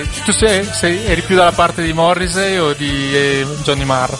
Tu eri più dalla parte di Morrissey o di Johnny Marr?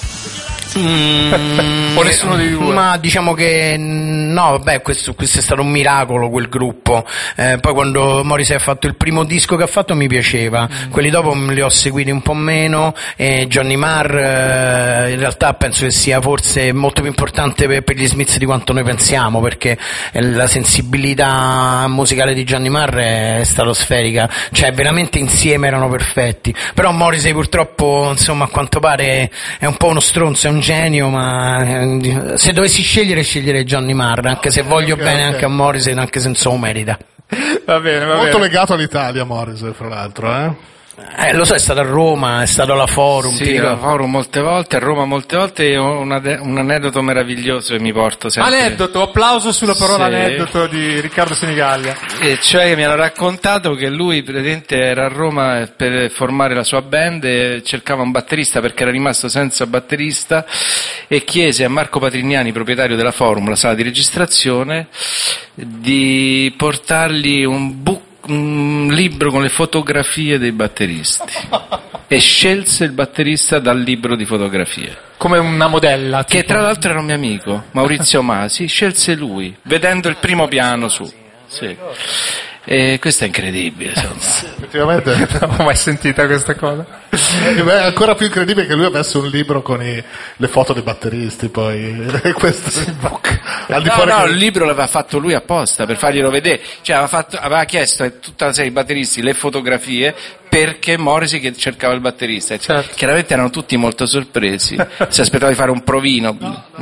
O nessuno dei due? Ma diciamo che no, vabbè, questo è stato un miracolo, quel gruppo. Poi quando Morrissey ha fatto il primo disco che ha fatto mi piaceva, quelli dopo li ho seguiti un po' meno, e Johnny Marr in realtà penso che sia forse molto più importante per gli Smiths di quanto noi pensiamo, perché la sensibilità musicale di Johnny Marr è stratosferica, cioè veramente insieme erano perfetti. Però Morrissey purtroppo, insomma, a quanto pare è un po' uno stronzo, è un genio, ma se dovessi scegliere Johnny Marr, anche se voglio bene anche a Morrissey, anche se non so merita. Va bene. Molto legato all'Italia Morrissey, fra l'altro, Lo so, è stato a Roma, è stato alla Forum. Sì, alla Forum molte volte, a Roma molte volte. Ho un aneddoto meraviglioso che mi porto sempre. Aneddoto, applauso sulla parola aneddoto di Riccardo Senigallia. E cioè mi hanno raccontato che lui praticamente era a Roma per formare la sua band e cercava un batterista perché era rimasto senza batterista, e chiese a Marco Patrignani, proprietario della Forum, la sala di registrazione, di portargli un libro con le fotografie dei batteristi, e scelse il batterista dal libro di fotografie, come una modella tipo. Che tra l'altro era un mio amico, Maurizio Masi. Scelse lui, vedendo il primo piano su. Sì. E questo è incredibile, effettivamente. Non ho mai sentita questa cosa. È ancora più incredibile che lui ha messo un libro con le foto dei batteristi, poi questo no, il libro l'aveva fatto lui apposta per farglielo vedere, cioè aveva chiesto a tutta la serie di batteristi le fotografie, perché Morrissey che cercava il batterista, certo. Chiaramente erano tutti molto sorpresi, si aspettava di fare un provino,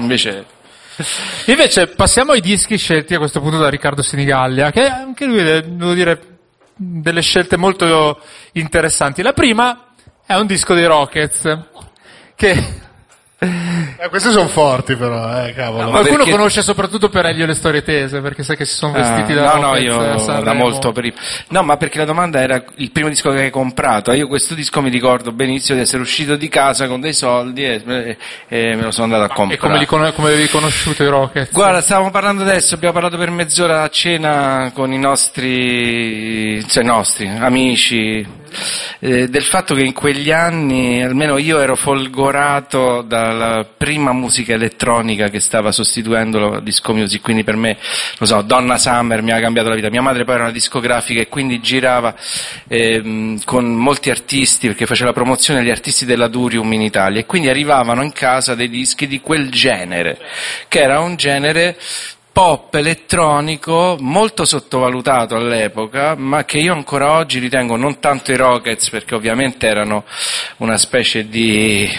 Invece passiamo ai dischi scelti a questo punto da Riccardo Senigallia, che anche lui, devo dire, delle scelte molto interessanti. La prima è un disco dei Rockets, che questi sono forti però, cavolo. Qualcuno conosce soprattutto per Elio le storie tese, perché sai che si sono vestiti da Rockets. No, io da molto prima. No, ma perché la domanda era il primo disco che hai comprato. Io questo disco mi ricordo benissimo di essere uscito di casa con dei soldi e me lo sono andato a comprare. E come avevi conosciuto i Rockets? Guarda, stavamo parlando adesso, abbiamo parlato per mezz'ora a cena con i nostri amici, del fatto che in quegli anni, almeno io ero folgorato dalla prima musica elettronica che stava sostituendo la disco music, quindi per me, Donna Summer mi ha cambiato la vita. Mia madre poi era una discografica e quindi girava con molti artisti, perché faceva la promozione agli artisti della Durium in Italia, e quindi arrivavano in casa dei dischi di quel genere, che era un genere pop elettronico molto sottovalutato all'epoca, ma che io ancora oggi ritengo, non tanto i Rockets, perché ovviamente erano una specie di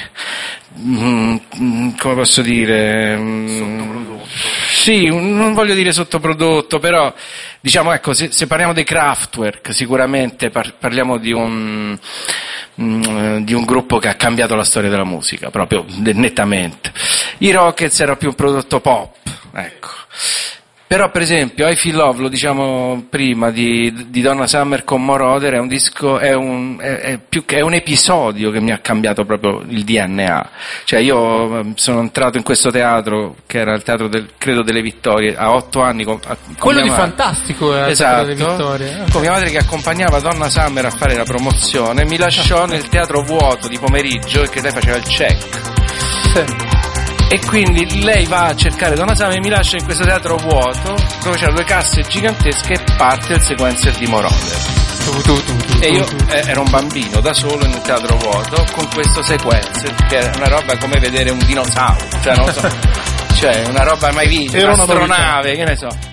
come posso dire, sì, non voglio dire sottoprodotto, però diciamo, ecco, se parliamo dei Kraftwerk sicuramente parliamo di un gruppo che ha cambiato la storia della musica, proprio nettamente. I Rockets era più un prodotto pop, ecco. Però per esempio I Feel Love, lo diciamo prima, di Donna Summer con Moroder, è un disco, è un episodio che mi ha cambiato proprio il DNA. Cioè io sono entrato in questo teatro, che era il teatro credo delle Vittorie, a 8 anni con quello di Fantastico era esatto, il teatro delle Vittorie. Con mia madre che accompagnava Donna Summer a fare la promozione, mi lasciò nel teatro vuoto di pomeriggio, perché lei faceva il check. Sì. E quindi lei va a cercare Donna Summer e mi lascia in questo teatro vuoto, dove c'erano 2 casse gigantesche, e parte il sequencer di Moroder. E io ero un bambino da solo in un teatro vuoto con questo sequencer, che era una roba come vedere un dinosauro, cioè non so, cioè una roba mai vista, un'astronave, che ne so.